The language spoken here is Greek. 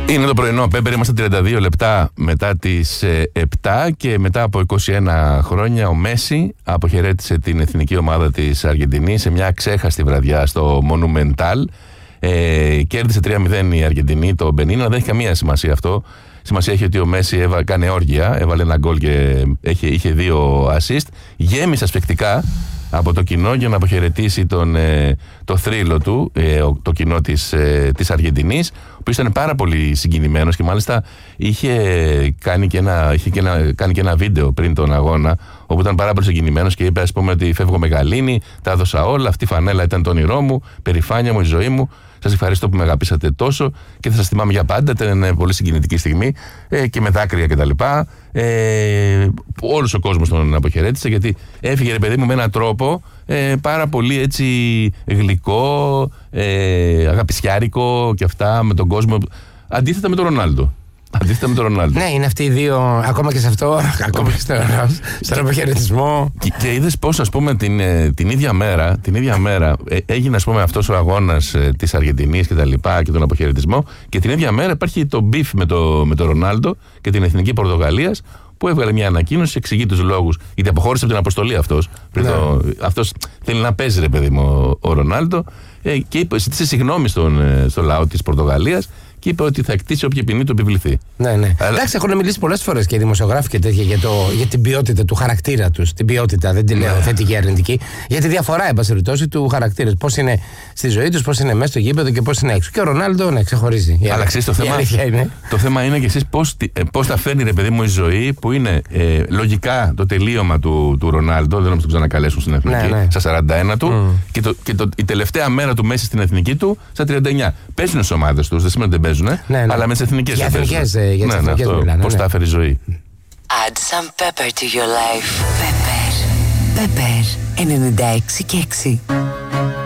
Είναι το πρωινό Πέμπερ, είμαστε 32 λεπτά μετά τις 7 και μετά από 21 χρόνια ο Μέση αποχαιρέτησε την εθνική ομάδα της Αργεντινής σε μια ξέχαστη βραδιά στο Monumental. Κέρδισε 3-0 η Αργεντινή το Μπενίν, αλλά δεν έχει καμία σημασία αυτό. Σημασία έχει ότι ο Μέση έκανε όργια, έβαλε ένα γκολ και είχε 2 assist. Γέμισε ασφυκτικά από το κοινό για να αποχαιρετήσει το θρύλο του, το κοινό της Αργεντινής, ο οποίος ήταν πάρα πολύ συγκινημένος και μάλιστα είχε κάνει και ένα βίντεο πριν τον αγώνα, όπου ήταν πάρα πολύ συγκινημένος και είπε, ας πούμε, ότι φεύγω με γαλήνη, τα έδωσα όλα, αυτή η φανέλα ήταν το όνειρό μου, περηφάνεια μου, η ζωή μου. Σας ευχαριστώ που με αγαπήσατε τόσο και θα σας θυμάμαι για πάντα. Ήταν μια πολύ συγκινητική στιγμή και με δάκρυα κτλ. Όλος ο κόσμος τον αποχαιρέτησε, γιατί έφυγε, ρε παιδί μου, με έναν τρόπο πάρα πολύ έτσι γλυκό, αγαπησιάρικο και αυτά με τον κόσμο. Αντίθετα με τον Ρονάλντο. Ναι, είναι αυτοί οι δύο, ακόμα και σε αυτό, ακόμα και στον αποχαιρετισμό. Και είδες πώς, ας πούμε, την ίδια μέρα έγινε, ας πούμε, αυτός ο αγώνας της Αργεντινής και τα λοιπά και τον αποχαιρετισμό, και την ίδια μέρα υπάρχει το μπιφ με τον Ρονάλντο και την εθνική Πορτογαλίας, που έβγαλε μια ανακοίνωση, εξηγεί τους λόγους, γιατί αποχώρησε από την αποστολή αυτός. Ναι. Αυτός θέλει να παίζει, ρε παιδί μου, ο Ρονάλντο, και ζήτησε συγγνώμη στο λαό της Πορτογαλίας και είπε ότι θα εκτίσει όποια ποινή του επιβληθεί. Ναι. Αλλά... Εντάξει, έχουν μιλήσει πολλές φορές και οι δημοσιογράφοι και τέτοια για την ποιότητα του χαρακτήρα τους. Την ποιότητα, δεν τη λέω θετική ή αρνητική. Για τη διαφορά, εν πάση περιπτώσει, του χαρακτήρα. Πώς είναι στη ζωή τους, πώς είναι μέσα στο γήπεδο και πώς είναι έξω. Και ο Ρονάλντο, ναι, ξεχωρίζει. Αλλά ξέρεις, το θέμα είναι και εσείς πώς τα φέρνει, ρε παιδί μου, η ζωή, που είναι λογικά το τελείωμα του Ρονάλντο. Δεν νομίζω να τον ξανακαλέσουν στην εθνική, στα 41 του, και η τελευταία μέρα του Μέση στην εθνική του στα 39. Παίζουν στις ομάδες τους, δεν σημαίνει ότι δεν παίζουν, αλλά με τις εθνικές. Για εθνικές μιλάνε. Πώς τα έφερε η ζωή. Add some pepper to your life. Pepper 96 και 6.